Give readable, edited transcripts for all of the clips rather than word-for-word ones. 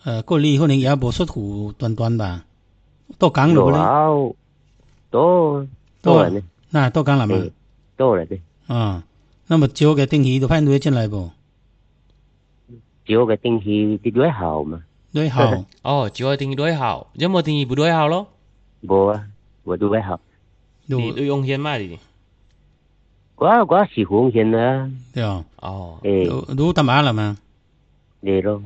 过年可能也无出户端端吧，到港了咧， 多呢， 那到港了嘛， 多了的。 啊，那么少嘅定期都派女进来不？ 少嘅定期啲女校嘛， 女校少嘅定期女校，有冇定期不女校咯？ 冇啊，冇女校。 你用现嘛你？ 我是奉献啦。 对啊，都打麻了嘛？ 对咯。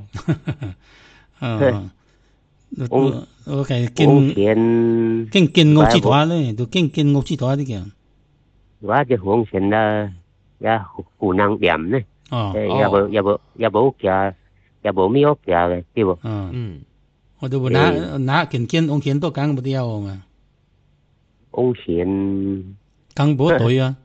我系见我知道咧，都见我知道啲嘅。 我就奉献啦，也湖南店咧。也冇价，也冇咩屋价嘅，对不？ 我都拿见我见到讲不掉嘛。 奉献讲冇对啊。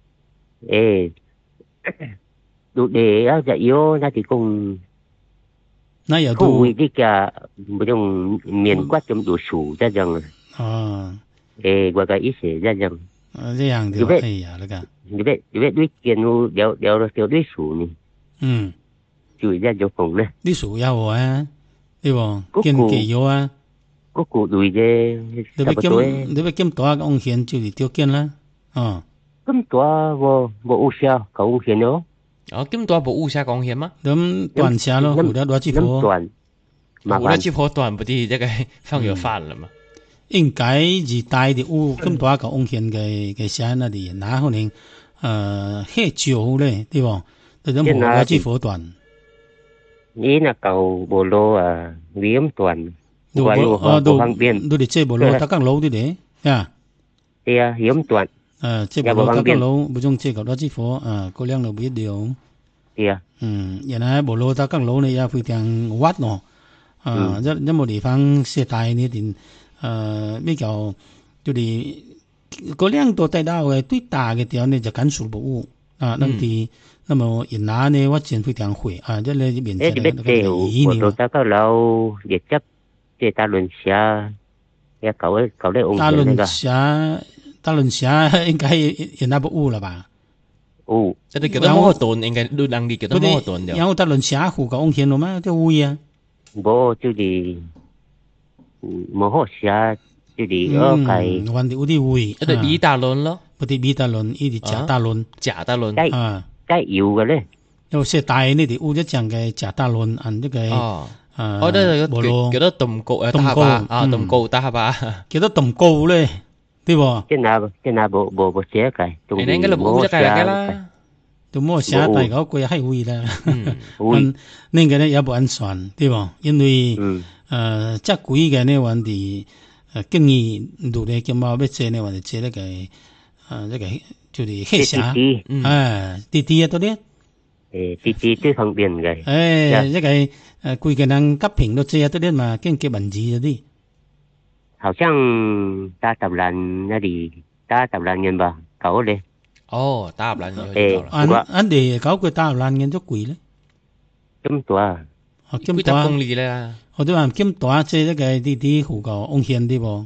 ดูเดี๋ยวจะ有那啲工， 那有都會啲嘅嗰種面骨咁做數這樣啊。我嘅意思這樣。 這樣就哎呀，那個。 你別對見我聊對數呢。就一就逢咧。 啲數有啊，對不？見幾有啊？ 嗰個對啫。 你別見多個紅線就是條見啦。 咁多我有寫講獻咯。 咁多冇有寫講獻嗎？ 咁斷寫咯，胡得多支火。 胡得支火斷不啲，這個放藥飯了嘛？ 應該是大的有咁多個紅線嘅寫那啲，那可能黑酒咧，對不？就咁胡得支火斷。 你那舊無路啊，點斷？ 都方便。都哋即無路，得間路啲咧，呀。 對啊，點斷？ 即係無路得路，唔種即係多支火，個量就唔一樣。 係啊。 原來無路得間路呢，也非常滑咯。一冇地方設大呢點，比較就是個量都帶到嘅最大嘅條呢就緊數唔那啲，那麼原來呢我見非常會即係呢邊即係那個我都得間路亦執即係大輪車，也搞咧大輪車應該也那不誤了吧？ 即係叫得摩頓，應該都能力叫得摩頓的。 然後大輪車湖個紅線了嗎？就會啊。 冇就是冇好寫，就是嗰個。 還有啲會。 一啲米大輪咯， 不啲米大輪，一啲假大輪。 假大輪。 梗要嘅咧。 有些大呢啲有一種嘅假大輪，按呢個。 我哋叫得凍高大把凍高大把。 叫得凍高咧。對不？ 即係冇寫嘅， 你應該都冇寫嘅啦， 都冇寫大嗰句係會啦。呢個呢也不安全，對不？因為即貴嘅呢話啲經驗度呢，叫冇乜寫呢話就寫呢個呢個就是黑寫，滴滴啊多啲。 滴滴最方便嘅。 呢個貴嘅人急評都寫多啲嘛，經幾文字嗰啲。 好像打十萬那裡打10萬元吧，夠咧。 打10萬元。 anh哋搞佢打10萬元都貴咧。 咁多啊？ 幾多公里咧？ 我都話咁多，即係一個啲湖個紅線啲噃。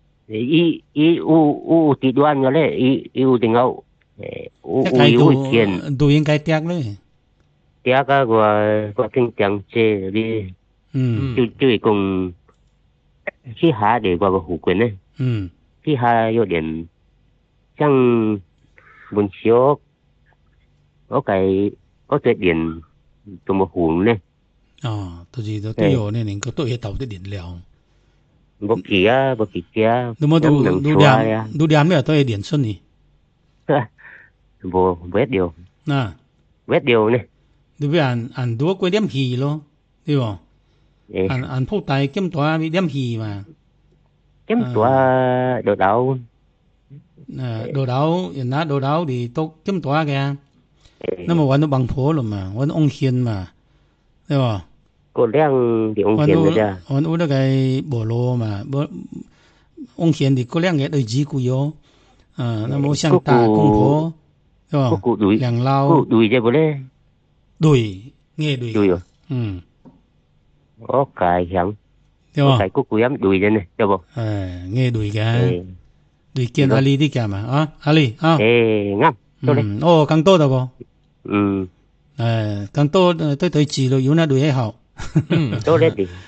有地段嘅咧，有定有有錢。 都應該跌咧。 跌個我經常借啲，就係講。其他的嗰個湖滾呢，其他有點像文小，我這點怎麼紅呢？ 就是都有呢，能夠都係豆啲燃料。 冇記啊，冇記啊。 咁麼都兩咩都係電信呢？ 冇一條。一條呢？ 你俾人多過點氣咯，對喎。anh phúc tài kiếm tòa bị đem hì mà kiếm tòa đồ đậu đồ đậu thì tôi kiếm tòa kìa nó mà vẫn nó bằng phố rồi mà vẫn ông hiền mà thấy không cô đang thì ông hiền rồi đó vẫn uống được cái bồ lô mà ông hiền thì có lẽ nghe đời gì của yo nó muốn sang ta công phố thấy không làng lao đùi ra bữa đấy đùi nghe đùi rồi cái hẳn cái cúc của em đuổi lên này được không? Nghe đuổi cái đuổi kiên Ali đi cả mà Ali ngắm càng tốt đâu không? Càng tốt tới chỉ rồi yếu na đuổi hay hậu tốt đấy đi